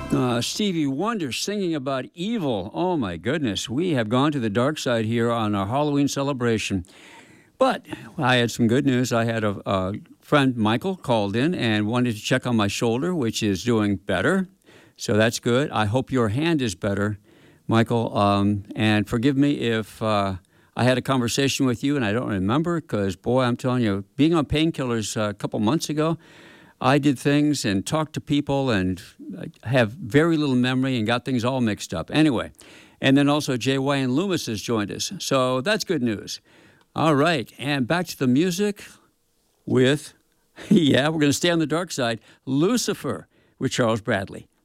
Stevie Wonder singing about evil. Oh my goodness, we have gone to the dark side here on our Halloween celebration. But I had some good news. I had a friend, Michael, called in and wanted to check on my shoulder, which is doing better. So that's good. I hope your hand is better, Michael. And forgive me if I had a conversation with you and I don't remember because, boy, I'm telling you, being on painkillers a couple months ago, I did things and talked to people and I have very little memory and got things all mixed up. Anyway, and then also Jay Wayne Loomis has joined us. So that's good news. All right, and back to the music with, we're going to stay on the dark side, Lucifer with Charles Bradley.